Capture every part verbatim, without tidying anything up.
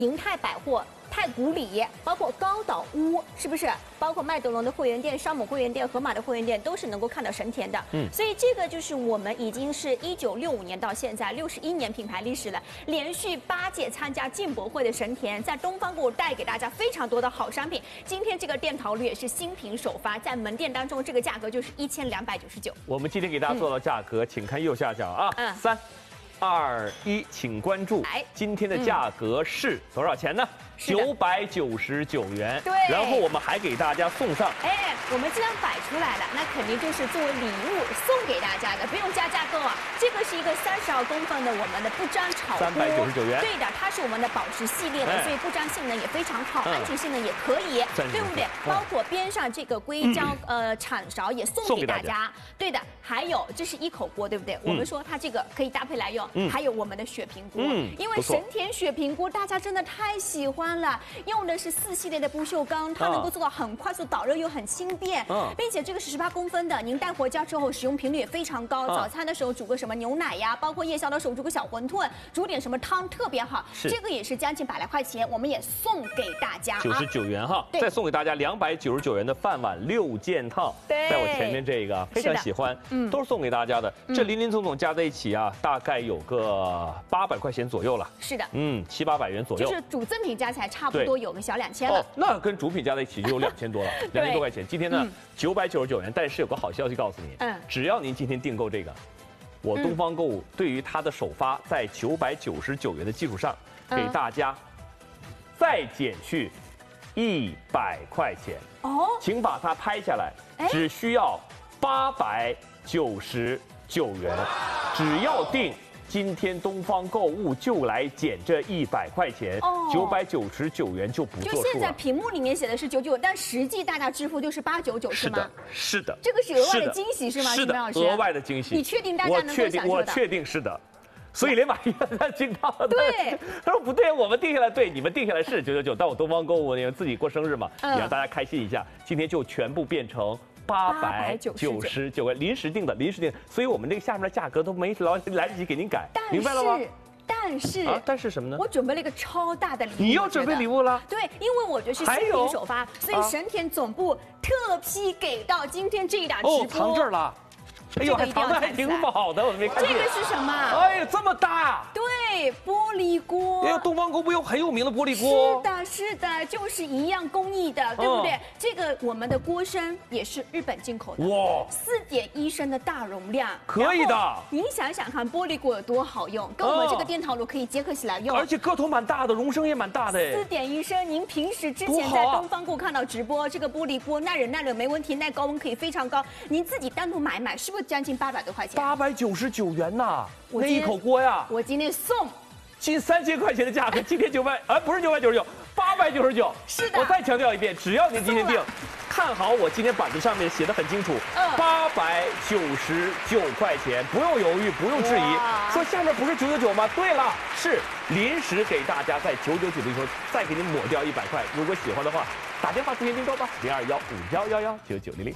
盈泰百货、太古里，包括高岛屋，是不是？包括麦德龙的会员店、山姆会员店、盒马的会员店，都是能够看到神田的。嗯，所以这个就是我们已经是一九六五年到现在六十一年品牌历史了，连续八届参加进博会的神田，在东方购物带给大家非常多的好商品。今天这个电陶炉也是新品首发，在门店当中这个价格就是一千两百九十九。 我们今天给大家做到价格，嗯、请看右下角啊，嗯，三。二一，请关注。今天的价格是多少钱呢？九百九十九元。对。然后我们还给大家送上。 哎，我们既然摆出来了，那肯定就是作为礼物送给大家的，不用加价购啊。这个是一个三十二公分的我们的不粘炒锅， 三百九十九元。 对的，它是我们的保持系列的，所以不粘性能也非常好，安全性能也可以，对不对？包括边上这个硅胶呃铲勺也送给大家。对的，还有这是一口锅，对不对？我们说它这个可以搭配来用。嗯、还有我们的雪平锅，嗯、因为神田雪平锅大家真的太喜欢了，用的是四系列的不锈钢，它能够做到很快速导热又很轻便，嗯、并且这个是十八公分的，您带回家之后使用频率也非常高，嗯、早餐的时候煮个什么牛奶呀，包括夜宵的时候煮个小馄饨，煮点什么汤特别好。这个也是将近百来块钱，我们也送给大家九十九元哈，再送给大家两百九十九元的饭碗六件套，在我前面这个非常喜欢，嗯，都是送给大家的。这林林总总加在一起啊，大概有个八百块钱左右了， 是的， 嗯，七八百元左右， 就是主赠品加起来差不多有个小两千了。哦， 那跟主品加在一起就有两千多了，两千多块钱。今天呢，九百九十九元，但是有个好消息告诉你，嗯，只要您今天订购这个，我东方购物对于它的首发在九百九十九元的基础上，给大家再减去一百块钱。哦，请把它拍下来，只需要八百九十九元，只要订。今天东方购物就来减这一百块钱，九百九十九元就不作数了。 就现在屏幕里面写的是九九，但实际大家支付就是八九九，是吗？ 是的，是的。 这个是额外的惊喜是吗？ 是的，额外的惊喜。 你确定大家能够享受到？ 我确定是的。所以连马一他惊到了。 对， 他说不对，我们定下来，对，你们定下来是九九九，但我东方购物你们自己过生日嘛，也让大家开心一下。今天就全部变成。八百九十九元，临时定的，临时定，所以我们这个下面的价格都没来来得及给您改，明白了吗？ 但是， 啊，但是什么呢？ 我准备了一个超大的礼物。 你又准备礼物了？ 对，因为我觉得是新品首发，所以神田总部特批给到今天这一档直播。 哦，藏这儿了。哎呦，还藏的还挺好的，我没看见。 这个是什么？ 哎呀，这么大！ 对，玻璃锅。 哎呦，东方锅不有很有名的玻璃锅？ 是的，是的，就是一样工艺的，对不对？这个我们的锅身也是日本进口的，哇，四点一升的大容量， 可以的。 您想想看，玻璃锅有多好用，跟我们这个电陶炉可以结合起来用， 而且个头蛮大的，容声也蛮大的。 四点一升，您平时之前在东方购看到直播，这个玻璃锅耐冷耐冷没问题，耐高温可以非常高。您自己单独买买，是不是？将近八百多块钱， 八百九十九元呐！那一口锅呀， 我今天送近三千块钱的价格，今天九百，啊，不是九百九十九，八百九十九。 是的， 我再强调一遍，只要您今天订，看好我今天板子上面写的很清楚，八百九十九块钱，不用犹豫，不用质疑。说下面不是九九九吗？对了，是临时给大家在九九九的时候再给您抹掉一百块。如果喜欢的话，打电话咨询订购吧，零二幺五幺幺幺九九零零。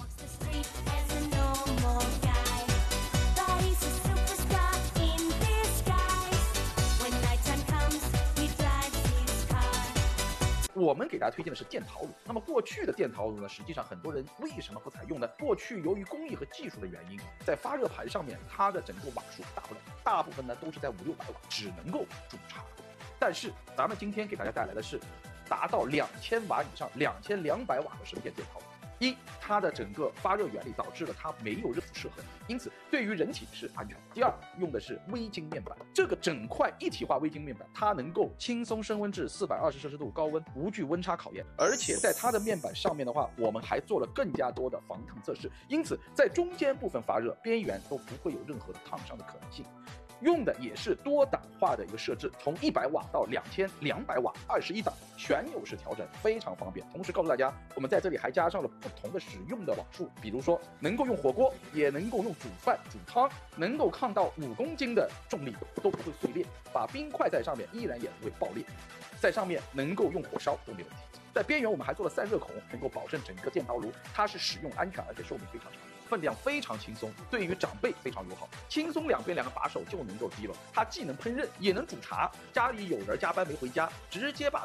我们给大家推荐的是电陶炉。那么过去的电陶炉呢，实际上很多人为什么不采用呢？过去由于工艺和技术的原因，在发热盘上面，它的整个瓦数大不了，大部分呢都是在五六百瓦，只能够煮茶。但是咱们今天给大家带来的是达到两千瓦以上、两千两百瓦的神田电陶炉。一，它的整个发热原理导致了它没有热辐射痕，因此对于人体是安全。第二，用的是微晶面板，这个整块一体化微晶面板，它能够轻松升温至四百二十摄氏度高温，无惧温差考验。而且在它的面板上面的话，我们还做了更加多的防烫测试，因此在中间部分发热，边缘都不会有任何的烫伤的可能性。用的也是多档化的一个设置，从一百瓦到两千两百瓦，二十一档旋钮式调整，非常方便。同时告诉大家，我们在这里还加上了不同的使用的瓦数，比如说能够用火锅，也能够用煮饭、煮汤，能够抗到五公斤的重力都不会碎裂，把冰块在上面依然也不会爆裂，在上面能够用火烧都没问题。在边缘我们还做了散热孔，能够保证整个电陶炉它是使用安全，而且寿命非常长。 分量非常轻松，对于长辈非常友好，轻松两边两个把手就能够提了。它既能烹饪，也能煮茶。家里有人加班没回家，直接把